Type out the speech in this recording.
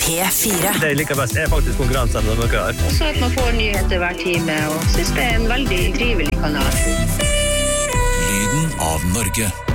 P4. Det jeg liker best faktisk konkurransen med dere her. Så at man får nyheter hver time, og synes det en veldig trivelig kanal. Lyden av Norge.